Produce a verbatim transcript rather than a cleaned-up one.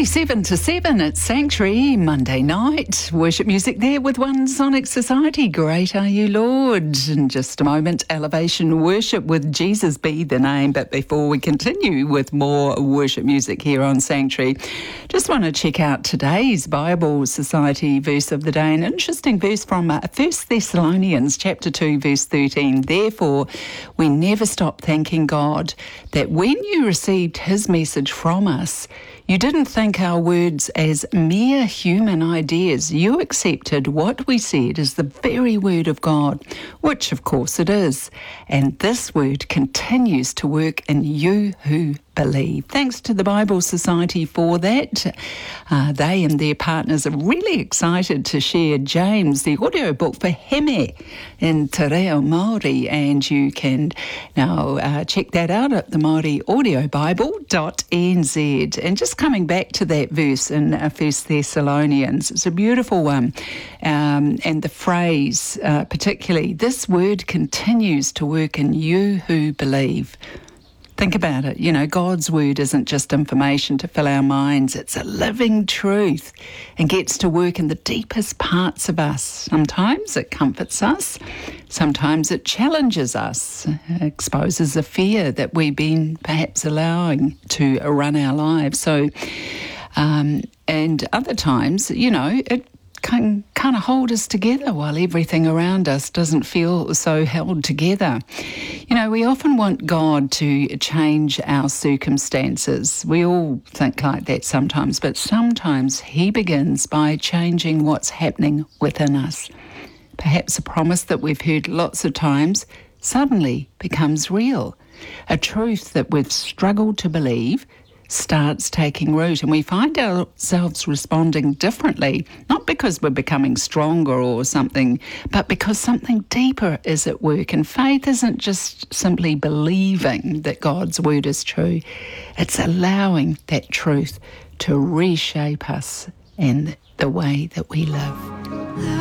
twenty-seven to seven at Sanctuary, Monday night. Worship music there with One Sonic Society. Great are you, Lord. In just a moment, Elevation Worship with Jesus Be the Name. But before we continue with more worship music here on Sanctuary, just want to check out today's Bible Society verse of the day. An interesting verse from uh, First Thessalonians chapter two, verse thirteen. Therefore, we never stop thanking God that when you received his message from us, you didn't think our words as mere human ideas. You accepted what we said as the very word of God, which of course it is. And this word continues to work in you who believe. Thanks to the Bible Society for that. Uh, they and their partners are really excited to share James, the audiobook for Heme in Te Reo Māori, and you can now uh, check that out at the Māori Audio Bible dot n z. And just coming back to that verse in uh, First Thessalonians, it's a beautiful one. Um, and the phrase, uh, particularly, this word continues to work in you who believe. Think about it. You know, God's word isn't just information to fill our minds. It's a living truth and gets to work in the deepest parts of us. Sometimes it comforts us. Sometimes it challenges us, exposes a fear that we've been perhaps allowing to run our lives. So, um, and other times, you know, it can kind of hold us together while everything around us doesn't feel so held together. You know, we often want God to change our circumstances. We all think like that sometimes, but sometimes he begins by changing what's happening within us. Perhaps a promise that we've heard lots of times suddenly becomes real. A truth that we've struggled to believe starts taking root, and we find ourselves responding differently, not because we're becoming stronger or something, but because something deeper is at work. And faith isn't just simply believing that God's word is true. It's allowing that truth to reshape us and the way that we live.